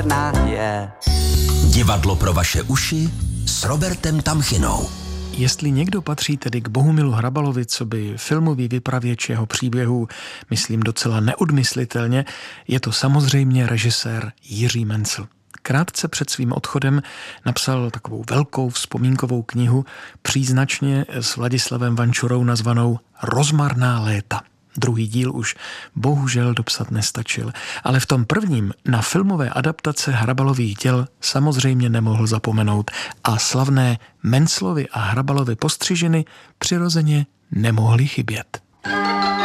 rozmarná je. Divadlo pro vaše uši s Robertem Tamchinou. Jestli někdo patří tedy k Bohumilu Hrabalovi, co by filmový vypravěč jeho příběhů, myslím docela neodmyslitelně, je to samozřejmě režisér Jiří Mencl. Krátce před svým odchodem napsal takovou velkou vzpomínkovou knihu příznačně s Vladislavem Vančurou nazvanou Rozmarná léta. Druhý díl už bohužel dopsat nestačil, ale v tom prvním na filmové adaptace Hrabalových děl samozřejmě nemohl zapomenout a slavné Menclovy a Hrabalovy postřižiny přirozeně nemohly chybět.